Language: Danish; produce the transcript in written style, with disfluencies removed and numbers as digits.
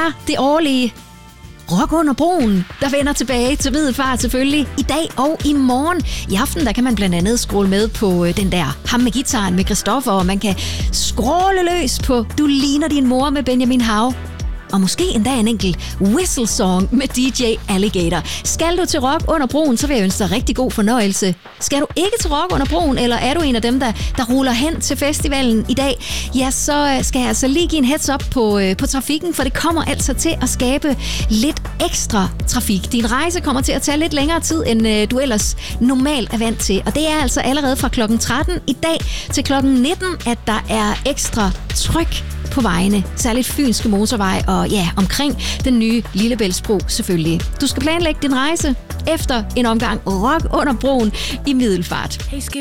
er det årlige Rock under broen, der vender tilbage til Middelfart selvfølgelig i dag og i morgen. I aften der kan man blandt andet scrolle med på den der Ham med gitaren med Christoffer, og man kan scrolle løs på Du ligner din mor med Benjamin Hav. Og måske endda en enkelt whistle song med DJ Alligator. Skal du til Rock under broen, så vil jeg ønske dig rigtig god fornøjelse. Skal du ikke til Rock under broen, eller er du en af dem, der ruller hen til festivalen i dag, ja, så skal jeg altså lige give en heads up på trafikken, for det kommer altså til at skabe lidt ekstra trafik. Din rejse kommer til at tage lidt længere tid, end du ellers normalt er vant til. Og det er altså allerede fra klokken 13 i dag til klokken 19, at der er ekstra tryk på vejene, særligt Fynske Motorvej og ja, omkring den nye Lillebæltsbro selvfølgelig. Du skal planlægge din rejse efter en omgang Rock under broen i Middelfart.